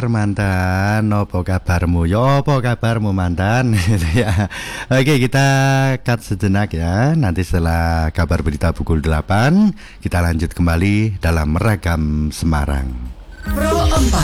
Mantan, apa kabarmu? Ya, apa kabarmu mantan? Gitu ya. Oke, kita cut sejenak ya. Nanti setelah kabar berita pukul 8, kita lanjut kembali dalam Meragam Semarang. Pro 4